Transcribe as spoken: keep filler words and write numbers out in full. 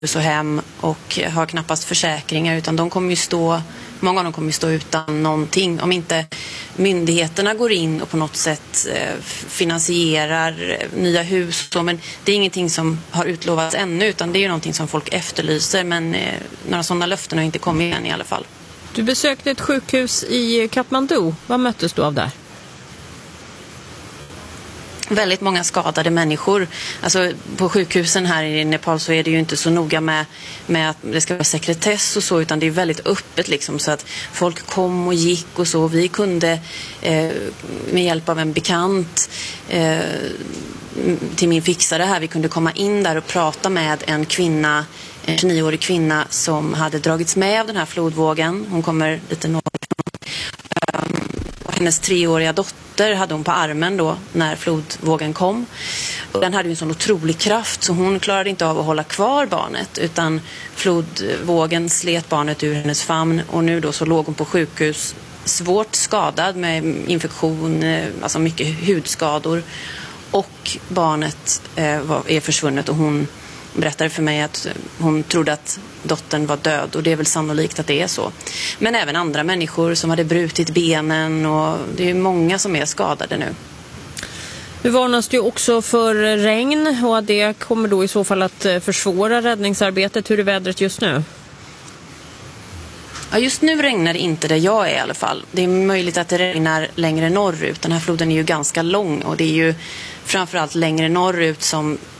hus och hem och har knappast försäkringar, utan de kommer ju stå, många av dem kommer ju stå utan någonting om inte myndigheterna går in och på något sätt finansierar nya hus. Men det är ingenting som har utlovats ännu, utan det är ju någonting som folk efterlyser, men några sådana löften har inte kommit än i alla fall. Du besökte ett sjukhus i Kathmandu. Vad möttes du av där? Väldigt många skadade människor. Alltså på sjukhusen här i Nepal så är det ju inte så noga med, med att det ska vara sekretess och så, utan det är väldigt öppet liksom, så att folk kom och gick och så. Vi kunde eh, med hjälp av en bekant eh, till min fixare här, vi kunde komma in där och prata med en kvinna, en tjugonioårig kvinna som hade dragits med av den här flodvågen. Hon kommer lite norrifrån. Um, hennes treåriga dotter hade hon på armen då när flodvågen kom. Och den hade ju en sån otrolig kraft så hon klarade inte av att hålla kvar barnet, utan flodvågen slet barnet ur hennes famn, och nu då så låg hon på sjukhus svårt skadad med infektion, alltså mycket hudskador, och barnet eh, var, är försvunnet, och hon berättade för mig att hon trodde att dottern var död, och det är väl sannolikt att det är så. Men även andra människor som hade brutit benen, och det är många som är skadade nu. Nu varnas det ju också för regn, och det kommer då i så fall att försvåra räddningsarbetet. Hur är vädret just nu? Ja, just nu regnar det inte där jag är i alla fall. Det är möjligt att det regnar längre norrut. Den här floden är ju ganska lång, och det är ju framförallt längre norrut som